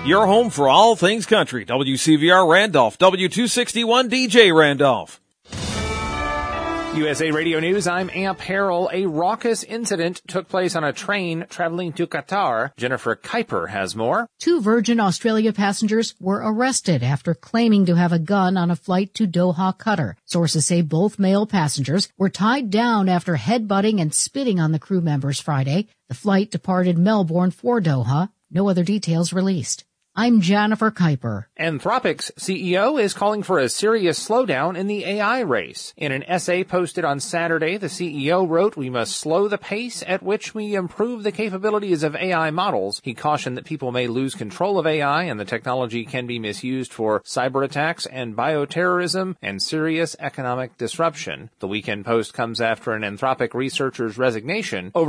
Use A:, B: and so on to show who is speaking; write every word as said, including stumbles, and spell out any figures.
A: Your home for all things country. W C V R Randolph, W two sixty-one D J Randolph.
B: U S A Radio News, I'm Amp Harrell. A raucous incident took place on a train traveling to Qatar. Jennifer Kuiper has more.
C: Two Virgin Australia passengers were arrested after claiming to have a gun on a flight to Doha, Qatar. Sources say both male passengers were tied down after headbutting and spitting on the crew members Friday. The flight departed Melbourne for Doha. No other details released. I'm Jennifer Kuiper.
B: Anthropic's C E O is calling for a serious slowdown in the A I race. In an essay posted on Saturday, the C E O wrote, "We must slow the pace at which we improve the capabilities of A I models." He cautioned that people may lose control of A I and the technology can be misused for cyber attacks and bioterrorism and serious economic disruption. The Weekend Post comes after an Anthropic researcher's resignation over